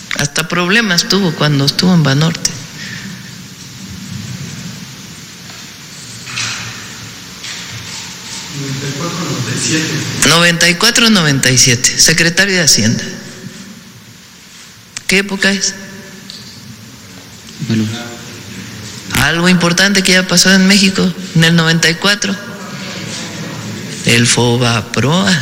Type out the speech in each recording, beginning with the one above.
Hasta problemas tuvo cuando estuvo en Banorte. ¿94-97? Secretario de Hacienda. ¿Qué época es? Bueno. Algo importante que haya pasado en México en el 94. El FOBAPROA.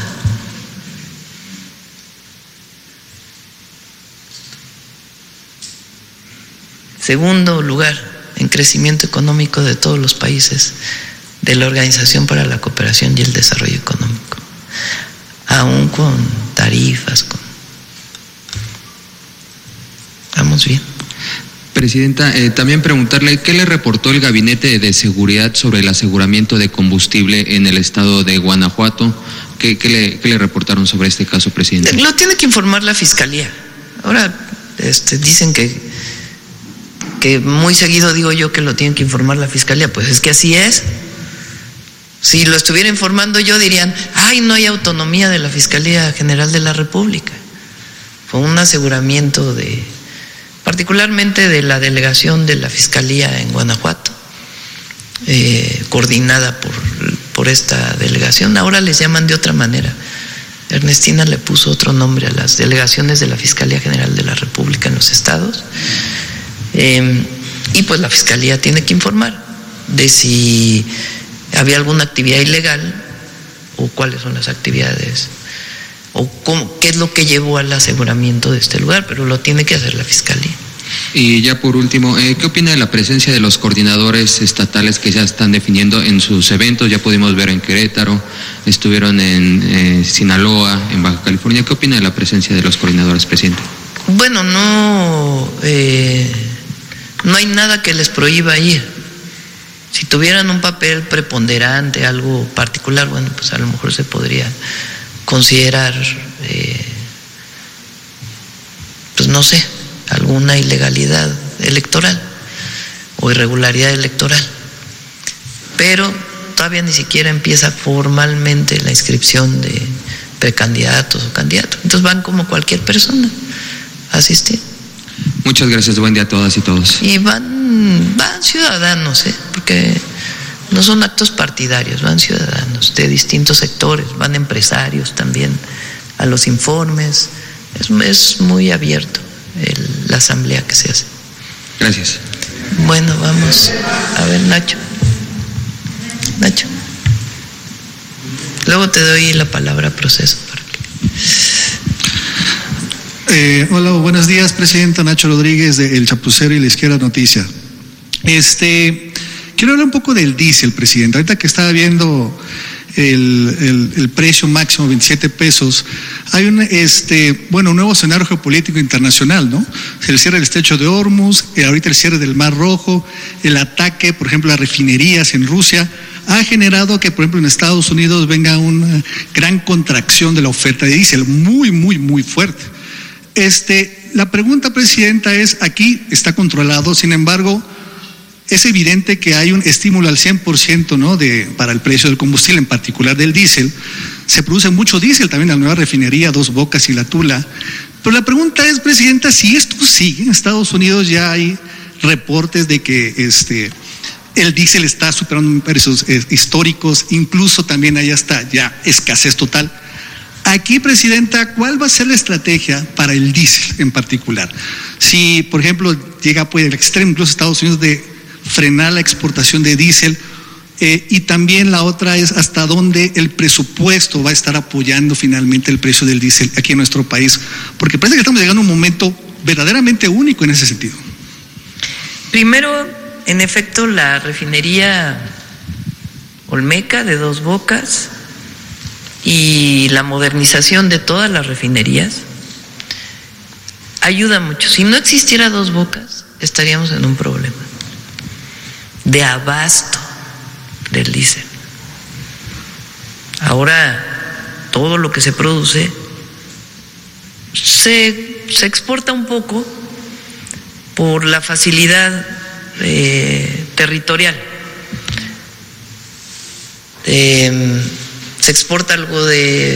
Segundo lugar en crecimiento económico de todos los países de la Organización para la Cooperación y el Desarrollo Económico, aún con tarifas, vamos bien. Presidenta, también preguntarle, ¿qué le reportó el Gabinete de Seguridad sobre el aseguramiento de combustible en el estado de Guanajuato? ¿Qué le reportaron sobre este caso, presidente? Lo tiene que informar la Fiscalía. Ahora dicen que muy seguido digo yo que lo tienen que informar la Fiscalía, pues es que así es. Si lo estuviera informando yo dirían, ay, no hay autonomía de la Fiscalía General de la República. Fue un aseguramiento particularmente de la delegación de la Fiscalía en Guanajuato, coordinada por esta delegación. Ahora les llaman de otra manera. Ernestina le puso otro nombre a las delegaciones de la Fiscalía General de la República en los estados. Y pues la Fiscalía tiene que informar de si había alguna actividad ilegal o cuáles son las actividades o qué es lo que llevó al aseguramiento de este lugar, pero lo tiene que hacer la Fiscalía. Y ya por último, ¿qué opina de la presencia de los coordinadores estatales que ya están definiendo en sus eventos? Ya pudimos ver en Querétaro, estuvieron en Sinaloa, en Baja California. ¿Qué opina de la presencia de los coordinadores, presidente? Bueno, no hay nada que les prohíba ir. Si tuvieran un papel preponderante, algo particular, bueno, pues a lo mejor se podría considerar, pues no sé, alguna ilegalidad electoral o irregularidad electoral. Pero todavía ni siquiera empieza formalmente la inscripción de precandidatos o candidatos. Entonces van como cualquier persona a asistir. Muchas gracias, buen día a todas y todos. Y van ciudadanos, porque no son actos partidarios, van ciudadanos de distintos sectores, van empresarios también a los informes. Es muy abierto la asamblea que se hace. Gracias. Bueno, vamos a ver, Nacho. Luego te doy la palabra proceso para que... Hola, buenos días, presidenta. Nacho Rodríguez de El Chapucero y La Izquierda Noticia. Quiero hablar un poco del diésel, presidente. Ahorita que estaba viendo el precio máximo, 27 pesos, hay un nuevo escenario geopolítico internacional, ¿no? El cierre del estrecho de Hormuz, ahorita el cierre del Mar Rojo, el ataque, por ejemplo, a refinerías en Rusia, ha generado que, por ejemplo, en Estados Unidos venga una gran contracción de la oferta de diésel, muy, muy, muy fuerte. La pregunta, presidenta, es, aquí está controlado, sin embargo, es evidente que hay un estímulo al 100%, ¿no? Para el precio del combustible, en particular del diésel. Se produce mucho diésel también en la nueva refinería Dos Bocas y La Tula. Pero la pregunta es, presidenta, si esto sigue, en Estados Unidos ya hay reportes de que el diésel está superando precios históricos, incluso también hay hasta ya escasez total. Aquí, presidenta, ¿cuál va a ser la estrategia para el diésel en particular? Si, por ejemplo, llega el extremo, incluso Estados Unidos, de frenar la exportación de diésel, y también la otra es hasta dónde el presupuesto va a estar apoyando finalmente el precio del diésel aquí en nuestro país, porque parece que estamos llegando a un momento verdaderamente único en ese sentido. Primero, en efecto, la refinería Olmeca de Dos Bocas y la modernización de todas las refinerías ayuda mucho. Si no existiera Dos Bocas, estaríamos en un problema de abasto del diésel. Ahora todo lo que se produce se exporta un poco por la facilidad territorial. Se exporta algo de